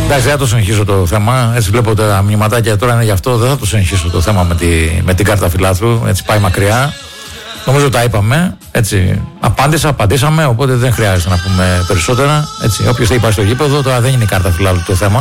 Εντάξει, δεν θα το συνεχίσω το θέμα. Έτσι βλέπω τα μηνυματάκια τώρα είναι γι' αυτό. Δεν θα το συνεχίσω το θέμα με την κάρτα φιλάθλου. Έτσι πάει μακριά. Νομίζω τα είπαμε. Έτσι, απαντήσαμε. Οπότε δεν χρειάζεται να πούμε περισσότερα. Όποιος θέλει πάει στο γήπεδο, τώρα δεν είναι η κάρτα φιλάθλου το θέμα.